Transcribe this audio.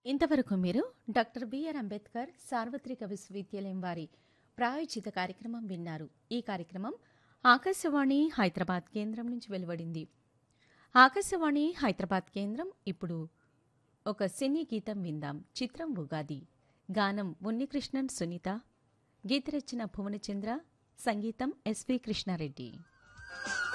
ఇంతవరకు మీరు doctor BR Ambedkar సార్వత్రిక విశ్వవిద్యాలయం వారి ప్రాయోజిత కార్యక్రమం విన్నారు. ఈ కార్యక్రమం ఆకాశవాణి హైదరాబాద్ కేంద్రం నుంచి వెలువడింది. ఆకాశవాణి హైదరాబాద్ కేంద్రం ఇప్పుడు ఒక సినీ గీతం విందాం. చిత్రం ఉగాది. గానం ఉన్నికృష్ణన్ సునీత, గీత రచన భువనచంద్ర, సంగీతం ఎస్వి కృష్ణారెడ్డి.